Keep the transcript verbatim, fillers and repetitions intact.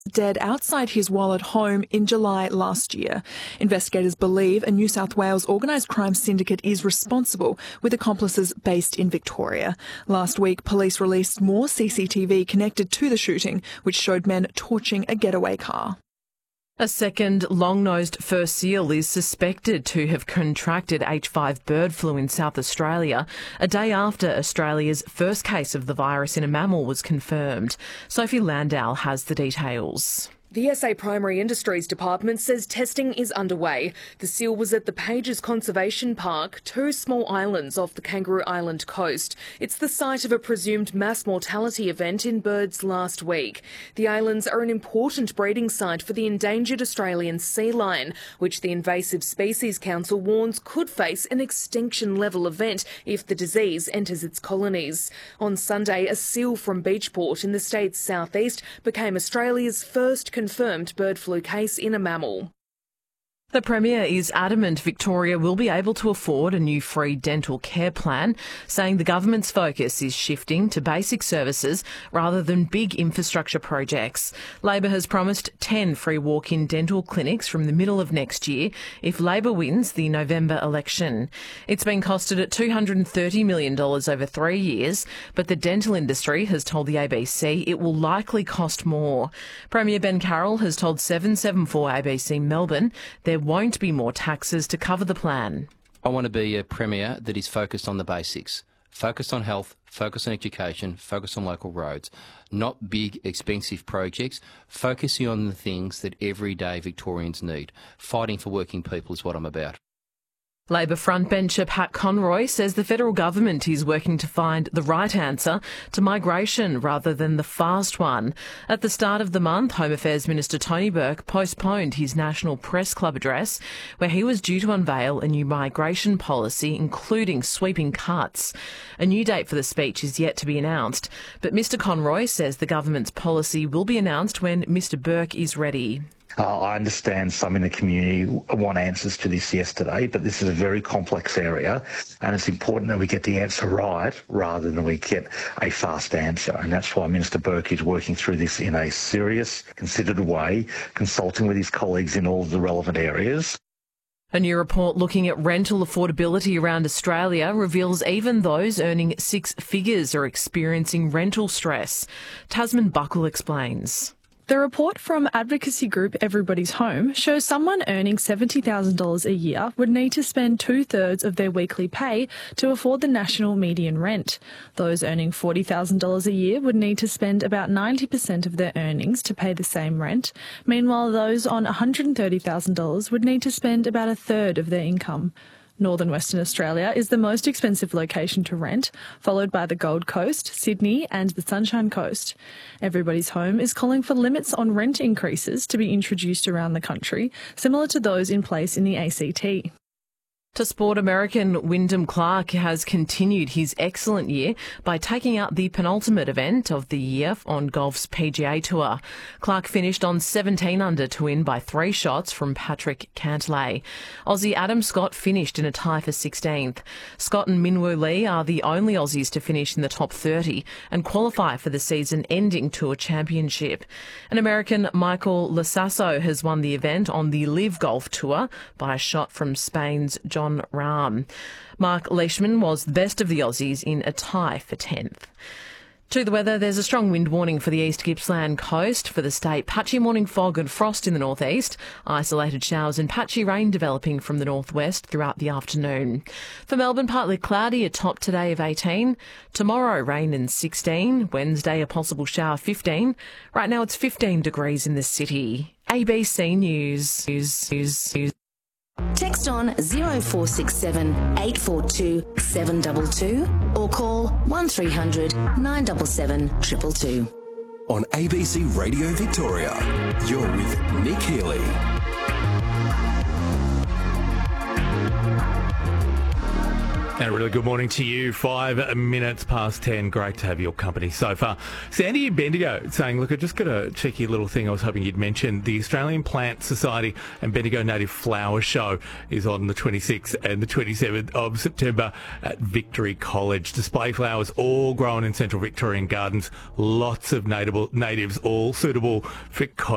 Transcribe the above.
dead outside his Wallet home in July last year. Investigators believe a New South Wales organised crime syndicate is responsible, with accomplices based in Victoria. Last week, police released more C C T V connected to the shooting, which showed men torching a getaway car. A second long-nosed fur seal is suspected to have contracted H five bird flu in South Australia, a day after Australia's first case of the virus in a mammal was confirmed. Sophie Landau has the details. The S A Primary Industries Department says testing is underway. The seal was at the Pages Conservation Park, two small islands off the Kangaroo Island coast. It's the site of a presumed mass mortality event in birds last week. The islands are an important breeding site for the endangered Australian sea lion, which the Invasive Species Council warns could face an extinction-level event if the disease enters its colonies. On Sunday, a seal from Beachport in the state's southeast became Australia's first confirmed bird flu case in a mammal. The Premier is adamant Victoria will be able to afford a new free dental care plan, saying the government's focus is shifting to basic services rather than big infrastructure projects. Labor has promised ten free walk-in dental clinics from the middle of next year if Labor wins the November election. It's been costed at two hundred thirty million dollars over three years, but the dental industry has told the A B C it will likely cost more. Premier Ben Carroll has told seven seventy-four A B C Melbourne there won't be more taxes to cover the plan. I want to be a Premier that is focused on the basics, focused on health, focused on education, focused on local roads, not big, expensive projects, focusing on the things that everyday Victorians need. Fighting for working people is what I'm about. Labor frontbencher Pat Conroy says the federal government is working to find the right answer to migration rather than the fast one. At the start of the month, Home Affairs Minister Tony Burke postponed his National Press Club address, where he was due to unveil a new migration policy, including sweeping cuts. A new date for the speech is yet to be announced, but Mr Conroy says the government's policy will be announced when Mr Burke is ready. Uh, I understand some in the community want answers to this yesterday, but this is a very complex area, and it's important that we get the answer right rather than we get a fast answer. And that's why Minister Burke is working through this in a serious, considered way, consulting with his colleagues in all of the relevant areas. A new report looking at rental affordability around Australia reveals even those earning six figures are experiencing rental stress. Tasman Buckle explains. The report from advocacy group Everybody's Home shows someone earning seventy thousand dollars a year would need to spend two-thirds of their weekly pay to afford the national median rent. Those earning forty thousand dollars a year would need to spend about ninety percent of their earnings to pay the same rent. Meanwhile, those on one hundred thirty thousand dollars would need to spend about a third of their income. Northern Western Australia is the most expensive location to rent, followed by the Gold Coast, Sydney and the Sunshine Coast. Everybody's Home is calling for limits on rent increases to be introduced around the country, similar to those in place in the A C T. To sport, American Wyndham Clark has continued his excellent year by taking out the penultimate event of the year on golf's P G A Tour. Clark finished on seventeen under to win by three shots from Patrick Cantlay. Aussie Adam Scott finished in a tie for sixteenth. Scott and Minwoo Lee are the only Aussies to finish in the top thirty and qualify for the season-ending Tour Championship. An American Michael Lasasso has won the event on the Live Golf Tour by a shot from Spain's John Jon Rahm. Mark Leishman was the best of the Aussies in a tie for tenth. To the weather, there's a strong wind warning for the East Gippsland coast. For the state, patchy morning fog and frost in the northeast, isolated showers and patchy rain developing from the northwest throughout the afternoon. For Melbourne, partly cloudy, a top today of eighteen. Tomorrow, rain and sixteen. Wednesday, a possible shower, fifteen. Right now, it's fifteen degrees in the city. A B C News. News, news, news. Text on zero four six seven eight four two seven two two or call one three hundred nine seven seven two two two. On A B C Radio Victoria, you're with Nick Healy. And a really good morning to you. Five minutes past ten. Great to have your company so far. Sandy in Bendigo saying, look, I just got a cheeky little thing I was hoping you'd mention. The Australian Plant Society and Bendigo Native Flower Show is on the twenty-sixth and the twenty-seventh of September at Victory College. Display flowers all grown in central Victorian gardens. Lots of notable natives, all suitable for